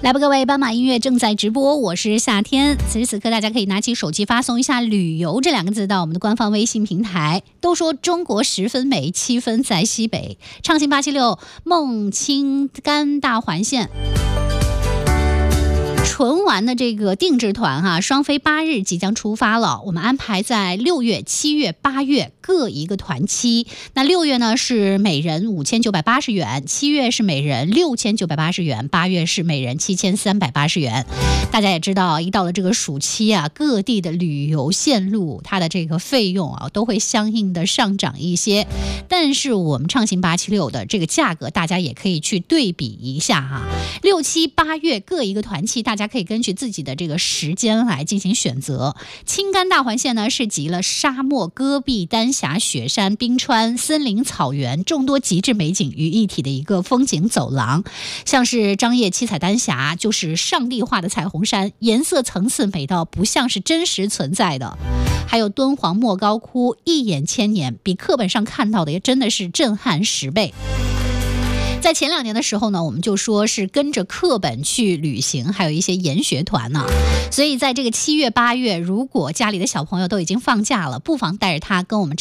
来吧，各位，斑马音乐正在直播，我是夏天。此时此刻，大家可以拿起手机发送一下“旅游”这2个字到我们的官方微信平台。都说中国10分美，7分在西北。畅行876孟青甘大环线。纯玩的这个定制团双飞8日即将出发了。我们安排在6月、7月、8月各一个团期。那6月呢是每人5980元，7月是每人6980元，8月是每人7380元。大家也知道，一到了这个暑期各地的旅游线路它的这个费用都会相应的上涨一些。但是我们畅行876的这个价格，大家也可以去对比一下6、7、8月各一个团期，大家可以根据自己的这个时间来进行选择。青甘大环线呢是集了沙漠、戈壁、丹霞、雪山、冰川、森林、草原众多极致美景于一体的一个风景走廊。像是张掖七彩丹霞，就是上帝画的彩虹山，颜色层次美到不像是真实存在的。还有敦煌莫高窟，一眼千年，比课本上看到的也真的是震撼10倍。在前2年的时候呢，我们就说是跟着课本去旅行，还有一些研学团呢。所以在这个7月、8月，如果家里的小朋友都已经放假了，不妨带着他跟我们